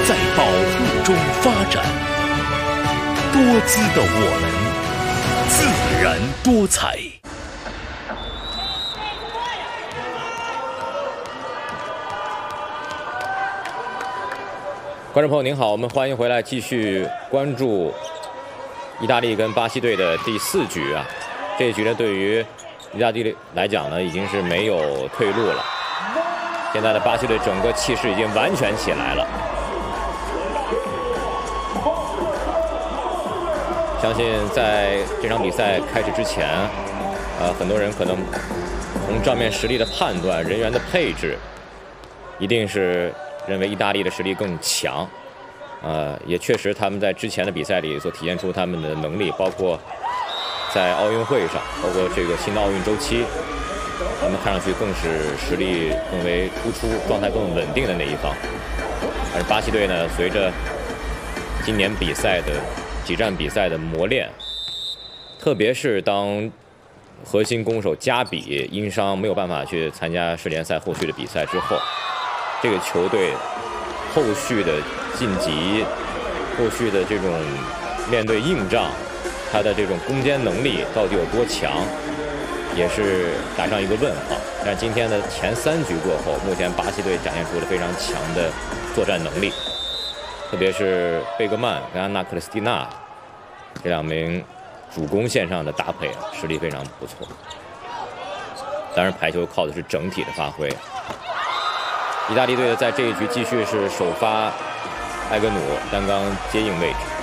在保护中发展。多姿的我们，自然多彩。 观众朋友您好，我们欢迎回来，继续关注意大利跟巴西队的第4局啊。这一局呢，对于意大利来讲呢，已经是没有退路了。现在的巴西队整个气势已经完全起来了。相信在这场比赛开始之前，很多人可能从账面实力的判断、人员的配置，一定是认为意大利的实力更强。也确实他们在之前的比赛里所体现出他们的能力，包括在奥运会上，包括这个新的奥运周期，他们看上去更是实力更为突出、状态更稳定的那一方。而巴西队呢，随着今年比赛的几站比赛的磨练，特别是当核心攻手加比因伤没有办法去参加世联赛后续的比赛之后，这个球队后续的晋级、后续的这种面对硬仗，他的这种攻坚能力到底有多强，也是打上一个问号。但是今天的前3局过后，目前巴西队展现出了非常强的作战能力，特别是贝格曼跟安娜克里斯蒂娜这2名主攻线上的搭配啊，实力非常不错。当然，排球靠的是整体的发挥。意大利队在这一局继续是首发埃格努担纲接应位置。